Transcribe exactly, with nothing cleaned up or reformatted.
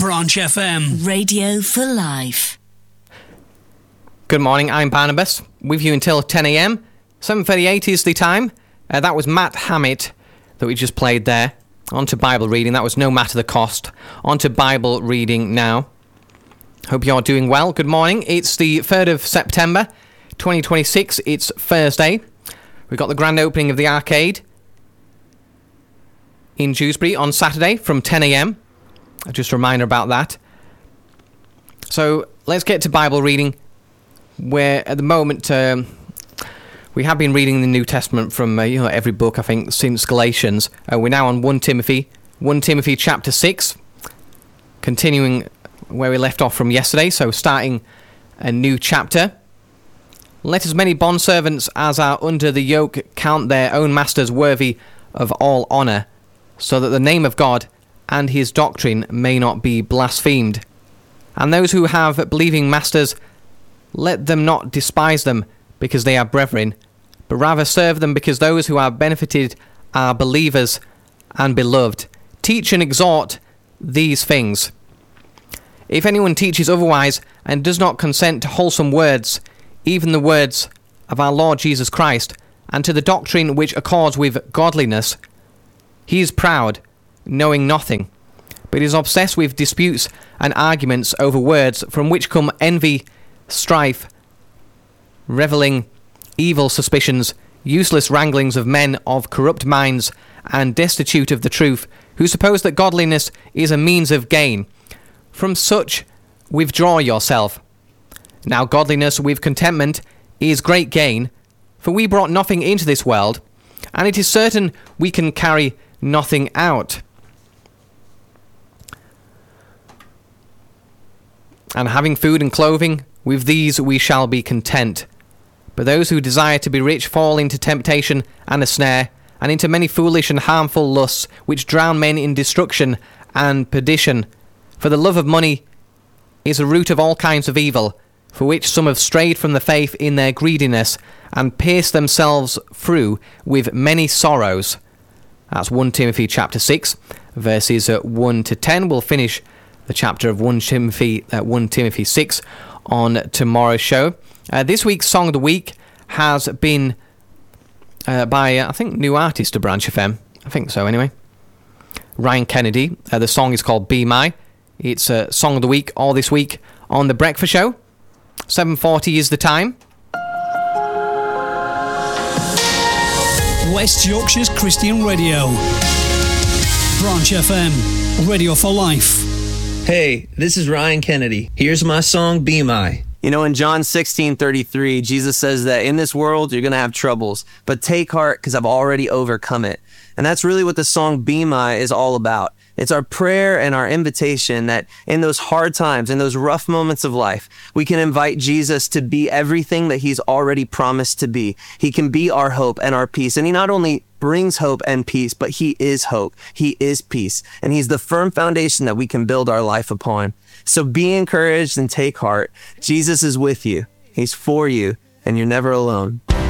Branch F M. Radio for life. Good morning, I'm Barnabas, with you until ten a.m. seven thirty-eight is the time. Uh, that was Matt Hammett that we just played there. On to Bible reading. That was No Matter the Cost. On to Bible reading now. Hope you're doing well. Good morning. It's the third of September, twenty twenty-six. It's Thursday. We've got the grand opening of the arcade in Dewsbury on Saturday from ten a.m. Just a reminder about that. So let's get to Bible reading, where at the moment um, we have been reading the New Testament from uh, you know every book, I think, since Galatians. Uh, we're now on First Timothy, First Timothy chapter six, continuing where we left off from yesterday, so starting a new chapter. Let as many bondservants as are under the yoke count their own masters worthy of all honour, so that the name of God and his doctrine may not be blasphemed. And those who have believing masters, let them not despise them because they are brethren, but rather serve them because those who are benefited are believers and beloved. Teach and exhort these things. If anyone teaches otherwise and does not consent to wholesome words, even the words of our Lord Jesus Christ, and to the doctrine which accords with godliness, he is proud, knowing nothing, but is obsessed with disputes and arguments over words, from which come envy, strife, reveling, evil suspicions, useless wranglings of men of corrupt minds and destitute of the truth, who suppose that godliness is a means of gain. From such withdraw yourself. Now godliness with contentment is great gain, for we brought nothing into this world, and it is certain we can carry nothing out. And having food and clothing, with these we shall be content. But those who desire to be rich fall into temptation and a snare, and into many foolish and harmful lusts, which drown men in destruction and perdition. For the love of money is a root of all kinds of evil, for which some have strayed from the faith in their greediness, and pierced themselves through with many sorrows. That's First Timothy chapter six, verses one to ten. We'll finish the chapter of First Timothy, uh, First Timothy six on tomorrow's show. Uh, this week's Song of the Week has been uh, by, uh, I think, new artist to Branch F M. I think so, anyway. Ryan Kennedy. Uh, the song is called Be My. It's uh, Song of the Week all this week on The Breakfast Show. seven forty is the time. West Yorkshire's Christian Radio. Branch F M. Radio for life. Hey, this is Ryan Kennedy. Here's my song, Be My. You know, in John sixteen thirty-three, Jesus says that in this world, you're going to have troubles, but take heart because I've already overcome it. And that's really what the song Be My is all about. It's our prayer and our invitation that in those hard times, in those rough moments of life, we can invite Jesus to be everything that he's already promised to be. He can be our hope and our peace. And he not only brings hope and peace, but he is hope. He is peace. And he's the firm foundation that we can build our life upon. So be encouraged and take heart. Jesus is with you. He's for you, and you're never alone.